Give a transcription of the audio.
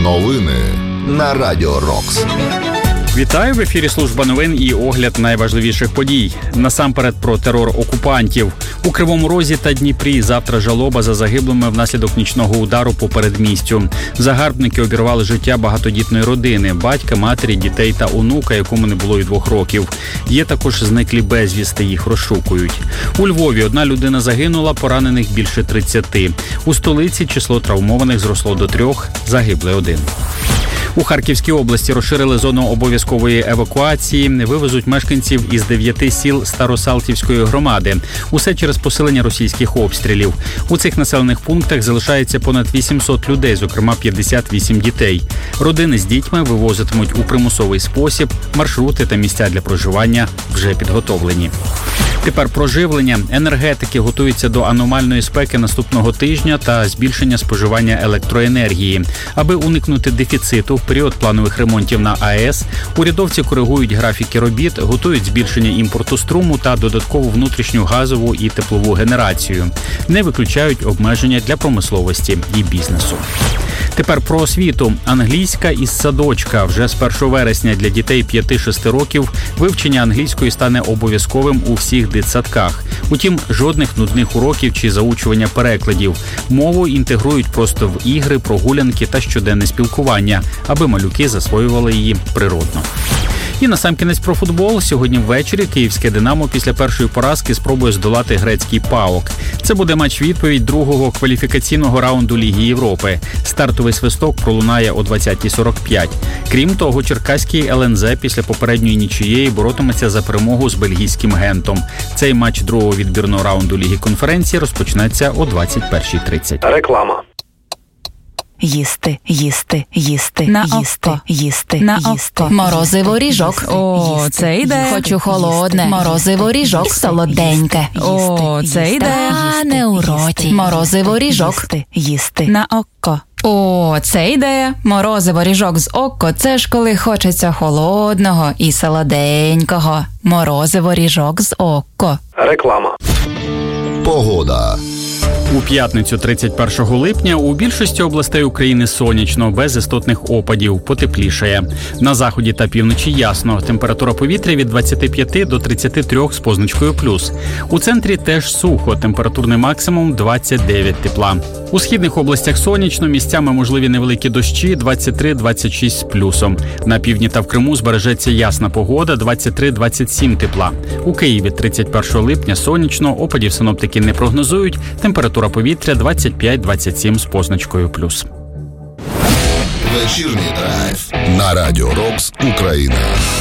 Новини на Радіо Рокс. Вітаю, в ефірі служба новин і огляд найважливіших подій. Насамперед про терор окупантів. У Кривому Розі та Дніпрі завтра жалоба за загиблими внаслідок нічного удару по передмістю. Загарбники обірвали життя багатодітної родини – батька, матері, дітей та онука, якому не було й 2 років. Є також зниклі безвісти, їх розшукують. У Львові 1 людина загинула, поранених більше 30. У столиці число травмованих зросло до 3, загиблий 1. У Харківській області розширили зону обов'язкової евакуації, вивезуть мешканців із 9 сіл Старосалтівської громади. Усе через посилення російських обстрілів. У цих населених пунктах залишається понад 800 людей, зокрема 58 дітей. Родини з дітьми вивозитимуть у примусовий спосіб, маршрути та місця для проживання вже підготовлені. Тепер про живлення. Енергетики готуються до аномальної спеки наступного тижня та збільшення споживання електроенергії. Аби уникнути дефіциту в період планових ремонтів на АЕС, урядовці коригують графіки робіт, готують збільшення імпорту струму та додаткову внутрішню газову і теплову генерацію. Не виключають обмеження для промисловості і бізнесу. Тепер про освіту. Англійська із садочка. Вже з 1 вересня для дітей 5-6 років вивчення англійської стане обов'язковим у всіх дитсадках. Утім, жодних нудних уроків чи заучування перекладів. Мову інтегрують просто в ігри, прогулянки та щоденне спілкування, аби малюки засвоювали її природно. І насамкінець про футбол. Сьогодні ввечері київське «Динамо» після першої поразки спробує здолати грецький ПАОК. Це буде матч-відповідь 2-го кваліфікаційного раунду Ліги Європи. Стартовий свисток пролунає о 20:45. Крім того, черкаський ЛНЗ після попередньої нічиєї боротиметься за перемогу з бельгійським Гентом. Цей матч 2-го відбірного раунду Ліги конференції розпочнеться о 21:30. Реклама. Їсти, їсти, їсти, на їсти, око, їсти, на їсти. око. Морозиво ріжок. О, їсти, це йде. Хочу холодне. Морозиво ріжок. Їсти, Солоденьке. О, це йде. Та не у роті. Морозиво ріжок. Їсти, їсти. На око. О, це ідея. Морозиво ріжок з око – це ж коли хочеться холодного і солоденького. Морозиво ріжок з око. Реклама. Погода. У п'ятницю 31 липня у більшості областей України сонячно, без істотних опадів, потеплішає. На заході та півночі ясно. Температура повітря від 25 до 33 з позначкою плюс. У центрі теж сухо, температурний максимум 29 тепла. У східних областях сонячно, місцями можливі невеликі дощі, 23-26 з плюсом. На півдні та в Криму збережеться ясна погода, 23-27 тепла. У Києві 31 липня сонячно, опадів синоптики не прогнозують, температура повітря 25-27 з позначкою плюс. Вечірній драйв на Радіо Рокс Україна.